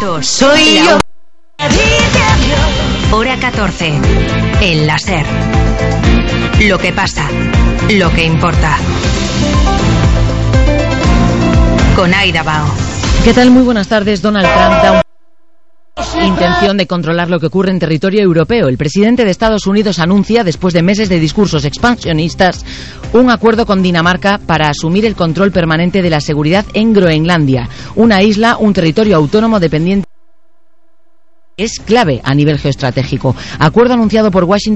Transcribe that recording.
Eso soy yo. Hora 14. El láser. Lo que pasa. Lo que importa. Con Aida Bao. ¿Qué tal? Muy buenas tardes. Donald Trump da intención de controlar lo que ocurre en territorio europeo. El presidente de Estados Unidos anuncia, después de meses de discursos expansionistas, un acuerdo con Dinamarca para asumir el control permanente de la seguridad en Groenlandia, una isla, un territorio autónomo dependiente. Es clave a nivel geoestratégico. Acuerdo anunciado por Washington